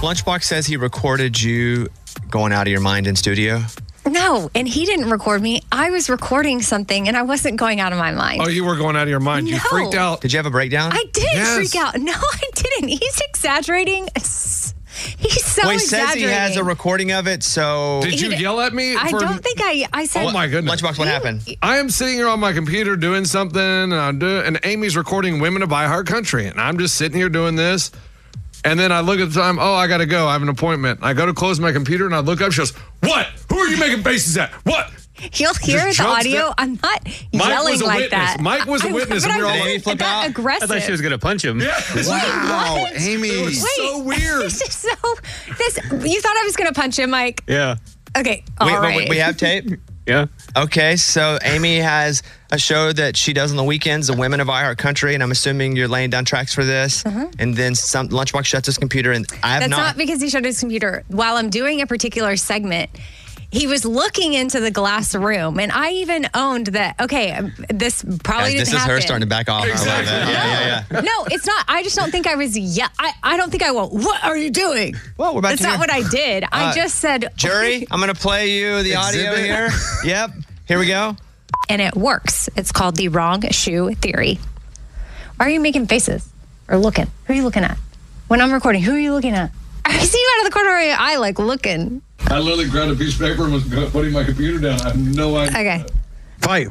Lunchbox says he recorded you going out of your mind in studio. No, and he didn't record me. I was recording something, and I wasn't going out of my mind. Oh, you were going out of your mind. You freaked out. Did you have a breakdown? I didn't freak out. No, I didn't. He's exaggerating. He's so Well, he says he exaggerating. has a recording of it, so... Did you yell at me? I don't think I said... Oh, my goodness. Lunchbox, what happened? I am sitting here on my computer doing something, and Amy's recording Women of iHeart Country, and I'm just sitting here doing this, and then I look at the time, oh, I got to go. I have an appointment. I go to close my computer, and I look up, she goes, what? Who are you making faces at? What? You'll hear the audio. I'm not yelling like that. Mike was a witness. But And we were all Amy flip out. aggressive. I thought she was going to punch him. Yeah. Wow, What? Amy. It was so weird. You thought I was going to punch him, Mike? Yeah. Okay, all right. We have tape? Yeah. Okay, so Amy has a show that she does on the weekends, the Women of iHeart Country, and I'm assuming you're laying down tracks for this. And then Lunchbox shuts his computer, and I have That's not because he shut his computer. While I'm doing a particular segment, he was looking into the glass room, and I even owned that. Okay, this probably didn't This is happen. her starting to back off. Exactly. I love it. Yeah. No, it's not. I just don't think I was. I don't think I went. What are you doing? Well, we're about That's to not hear. what I did. I just said. Jury, I'm going to play you the audio Exhibit. here. Yep. Here we go. And it works. It's called the wrong shoe theory. Why are you making faces or looking? Who are you looking at? When I'm recording, who are you looking at? I see you out of the corner of your eye, like looking. I literally grabbed a piece of paper and was putting my computer down. I have no idea. Okay. Fight.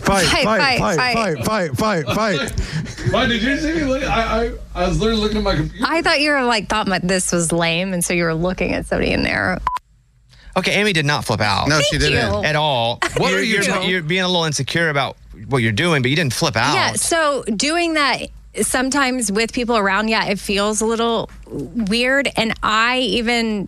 Why did you see me? I was literally looking at my computer. I thought you were like, this was lame, and so you were looking at somebody in there. Okay, Amy did not flip out. No, she Thank didn't. you. At all. You're being a little insecure about what you're doing, but you didn't flip out. Yeah, so doing that sometimes with people around, it feels a little weird. And I even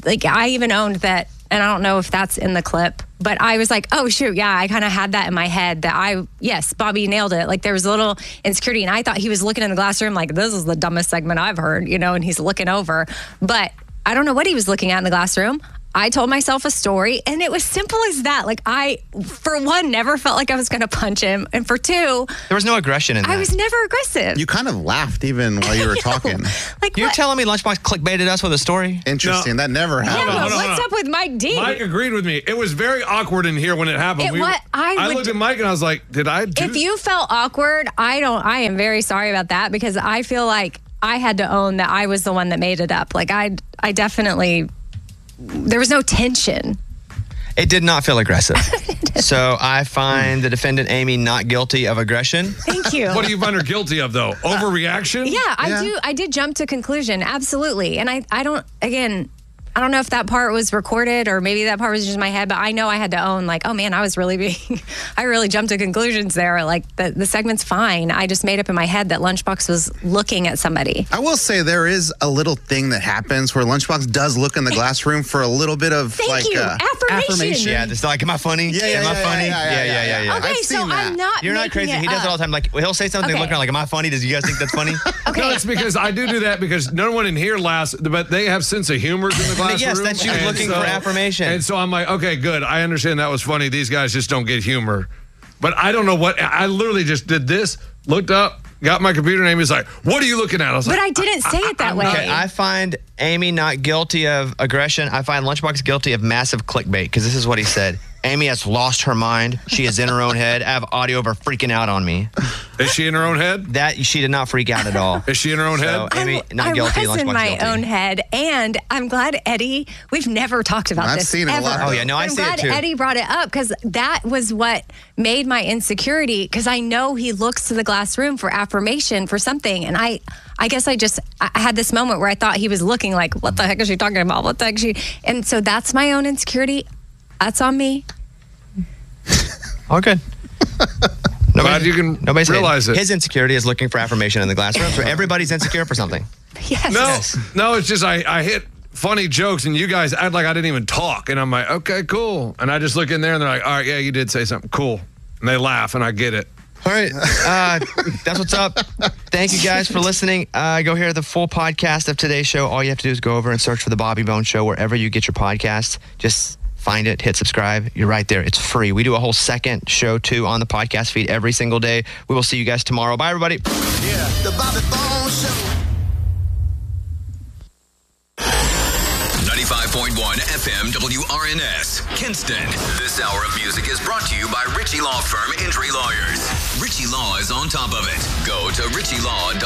owned that, and I don't know if that's in the clip, but I was like, oh, shoot, yeah, I kind of had that in my head that yes, Bobby nailed it. Like there was a little insecurity, and I thought he was looking in the glass room like, this is the dumbest segment I've heard, and he's looking over. But I don't know what he was looking at in the glass room. I told myself a story, and it was simple as that. Like I, for one, never felt like I was going to punch him. And for two, There was no aggression in that. I was never aggressive. You kind of laughed even while you were talking. Like You're what? telling me Lunchbox clickbaited us with a story? Interesting. That never Yeah, happened. but hold on, what's hold on. up with Mike D? Mike agreed with me. It was very awkward in here when it happened. I looked at Mike and I was like, did I do If you felt awkward, I am very sorry about that, because I feel like I had to own that I was the one that made it up. Like I definitely, there was no tension. It did not feel aggressive. So I find the defendant, Amy, not guilty of aggression. Thank you. What do you find her guilty of, though? Overreaction? Yeah, I did jump to conclusion. Absolutely. And I don't know if that part was recorded or maybe that part was just in my head, but I know I had to own like, oh man, I really jumped to conclusions there. Like the segment's fine. I just made up in my head that Lunchbox was looking at somebody. I will say there is a little thing that happens where Lunchbox does look in the glass room for a little bit of Thank you. Affirmation. Yeah, just like, am I funny? Yeah, Am I funny? yeah. Okay, I've so seen that. I'm not. You're not making crazy. He does it all the time. Like he'll say something, Okay. look around like, am I funny? Does you guys think that's funny? Okay. No, it's because I do that because no one in here laughs, but they have sense of humor in the classroom. Yes, that's you and looking for affirmation. And so I'm like, okay, good. I understand that was funny. These guys just don't get humor. But I don't know what. I literally just did this, looked up, got my computer, and Amy's like, what are you looking at? I was But like, I didn't say it that way. Okay, I find Amy not guilty of aggression. I find Lunchbox guilty of massive clickbait, because this is what he said. Amy has lost her mind. She is in her own head. I have audio of her freaking out on me. is she in her own head? That she did not freak out at all. Is she in her own So head? Amy, not guilty. I was in Lunchbox my guilty. own head, and I'm glad Eddie. We've never talked about I've this. seen it a ever. lot. Oh, yeah, no, I I'm see it glad too. Eddie brought it up, because that was what made my insecurity. Because I know he looks to the glass room for affirmation for something, and I guess I had this moment where I thought he was looking like, what the heck is she talking about? What the heck is she? And so that's my own insecurity. That's on me. All good. Glad you can Nobody's realize hating. it. His insecurity is looking for affirmation in the classroom. So everybody's insecure for something. Yes. No, it's just I hit funny jokes and you guys act like I didn't even talk. And I'm like, okay, cool. And I just look in there and they're like, all right, yeah, you did say something. Cool. And they laugh and I get it. All right. That's what's up. Thank you guys for listening. Go hear the full podcast of today's show. All you have to do is go over and search for The Bobby Bones Show wherever you get your podcast. Just find it, hit subscribe. You're right there. It's free. We do a whole second show, too, on the podcast feed every single day. We will see you guys tomorrow. Bye, everybody. The Bobby Bones Show. 95.1 FM WRNS, Kinston. This hour of music is brought to you by Ritchie Law Firm Injury Lawyers. Ritchie Law is on top of it. Go to ritchielaw.com.